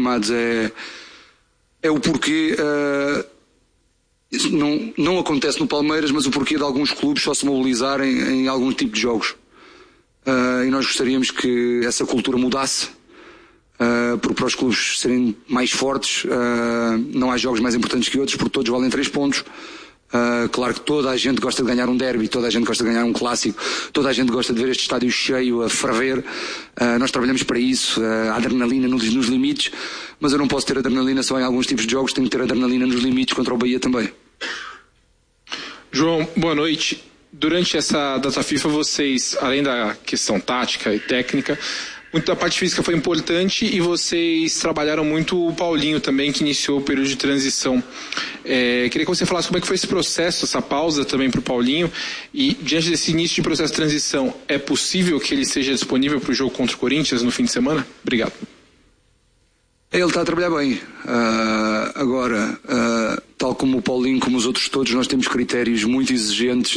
animados é o porquê. Isso não acontece no Palmeiras, mas o porquê de alguns clubes só se mobilizarem em algum tipo de jogos. E nós gostaríamos que essa cultura mudasse, porque para os clubes serem mais fortes, não há jogos mais importantes que outros, porque todos valem 3 pontos. Claro que toda a gente gosta de ganhar um derby, toda a gente gosta de ganhar um clássico, toda a gente gosta de ver este estádio cheio a ferver. Nós trabalhamos para isso, a adrenalina nos limites, mas eu não posso ter adrenalina só em alguns tipos de jogos, tenho que ter adrenalina nos limites contra o Bahia também. João, boa noite. Durante essa data FIFA, vocês, além da questão tática e técnica, muito da parte física foi importante e vocês trabalharam muito o Paulinho também, que iniciou o período de transição. Queria que você falasse como é que foi esse processo, essa pausa também para o Paulinho, e diante desse início de processo de transição, é possível que ele seja disponível para o jogo contra o Corinthians no fim de semana? Obrigado. Ele está a trabalhar bem. Agora, tal como o Paulinho, como os outros todos, nós temos critérios muito exigentes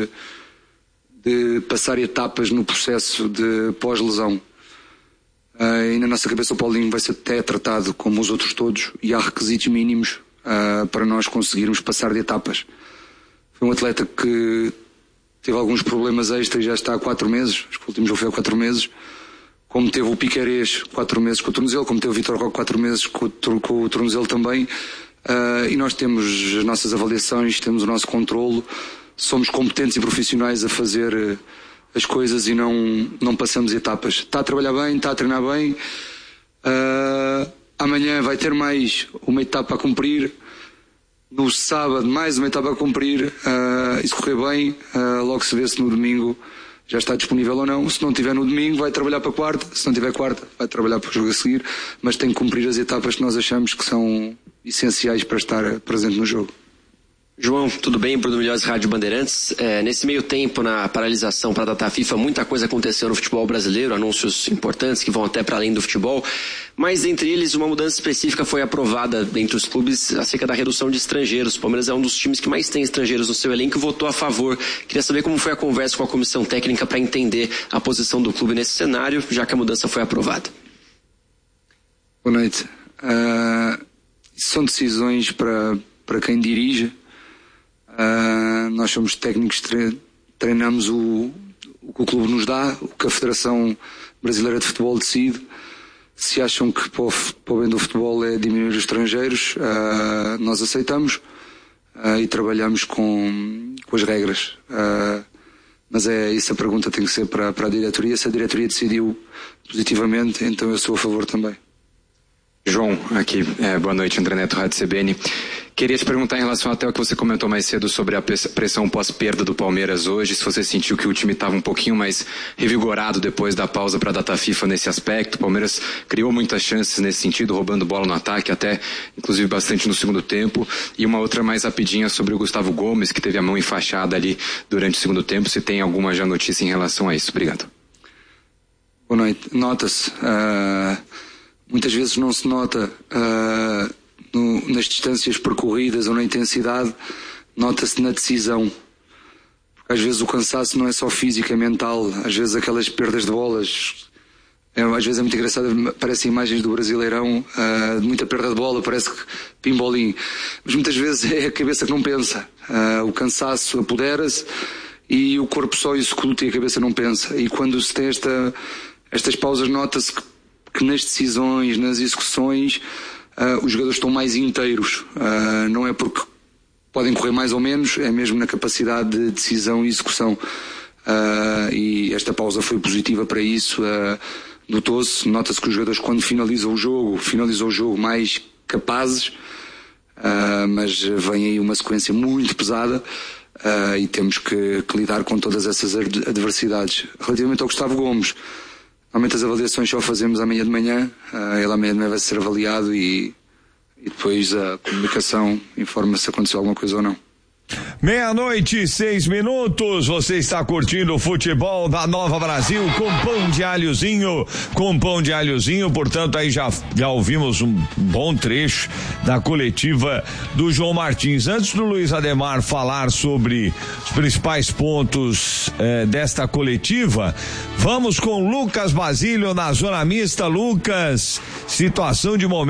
de passar etapas no processo de pós-lesão. E na nossa cabeça o Paulinho vai ser até tratado como os outros todos e há requisitos mínimos para nós conseguirmos passar de etapas. Foi um atleta que teve alguns problemas extras e já está há 4 meses, acho que o último jogo foi há 4 meses, como teve o Piquerez 4 meses com o tornozelo, como teve o Vitor Roque 4 meses com o tornozelo também, e nós temos as nossas avaliações, temos o nosso controlo, somos competentes e profissionais a fazer as coisas e não passamos etapas. Está a trabalhar bem, está a treinar bem. Amanhã vai ter mais uma etapa a cumprir. No sábado mais uma etapa a cumprir. E se correr bem, logo se vê se no domingo já está disponível ou não. Se não tiver no domingo, vai trabalhar para quarta. Se não tiver quarta, vai trabalhar para o jogo a seguir. Mas tem que cumprir as etapas que nós achamos que são essenciais para estar presente no jogo. João, tudo bem? Bruno Milhões, Rádio Bandeirantes. Nesse meio tempo, na paralisação para a data FIFA, muita coisa aconteceu no futebol brasileiro, anúncios importantes que vão até para além do futebol, mas entre eles uma mudança específica foi aprovada entre os clubes acerca da redução de estrangeiros. O Palmeiras é um dos times que mais tem estrangeiros no seu elenco e votou a favor. Queria saber como foi a conversa com a comissão técnica para entender a posição do clube nesse cenário, já que a mudança foi aprovada. Boa noite. São decisões para quem dirige. Nós somos técnicos, treinamos o que o clube nos dá, o que a Federação Brasileira de Futebol decide. Se acham que para o bem do futebol é diminuir os estrangeiros, nós aceitamos e trabalhamos com as regras. Mas essa pergunta tem que ser para a diretoria. Se a diretoria decidiu positivamente, então eu sou a favor também. João, aqui, boa noite, André Neto, Rádio CBN. Queria te perguntar em relação até ao que você comentou mais cedo sobre a pressão pós-perda do Palmeiras hoje, se você sentiu que o time estava um pouquinho mais revigorado depois da pausa para a data FIFA nesse aspecto. O Palmeiras criou muitas chances nesse sentido, roubando bola no ataque, até inclusive bastante no segundo tempo. E uma outra mais rapidinha sobre o Gustavo Gomes, que teve a mão enfaixada ali durante o segundo tempo. Se tem alguma já notícia em relação a isso? Obrigado. Boa noite. Nota-se. Muitas vezes não se nota nas distâncias percorridas ou na intensidade, nota-se na decisão. Porque às vezes o cansaço não é só físico, é mental. Às vezes aquelas perdas de bolas, às vezes é muito engraçado, parecem imagens do Brasileirão, de muita perda de bola, parece que pimbolim. Mas muitas vezes é a cabeça que não pensa. O cansaço apodera-se e o corpo só executa e a cabeça não pensa. E quando se tem estas pausas, nota-se que nas decisões, nas execuções, os jogadores estão mais inteiros. Não é porque podem correr mais ou menos, é mesmo na capacidade de decisão e execução. E esta pausa foi positiva para isso. Notou-se, nota-se que os jogadores, quando finalizam o jogo mais capazes, mas vem aí uma sequência muito pesada e temos que lidar com todas essas adversidades. Relativamente ao Gustavo Gomes, normalmente as avaliações só fazemos amanhã de manhã, ele amanhã de manhã vai ser avaliado e depois a comunicação informa se aconteceu alguma coisa ou não. 12:06, você está curtindo o futebol da Nova Brasil com pão de alhozinho, portanto aí já ouvimos um bom trecho da coletiva do João Martins. Antes do Luiz Ademar falar sobre os principais pontos desta coletiva, vamos com Lucas Basílio na zona mista. Lucas, situação de momento